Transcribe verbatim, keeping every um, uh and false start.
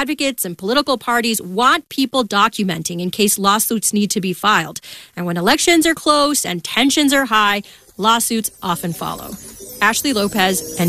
advocates and political parties want people documenting in case lawsuits need to be filed. And when elections are close and tensions are high, lawsuits often follow. Ashley Lopez, N B C.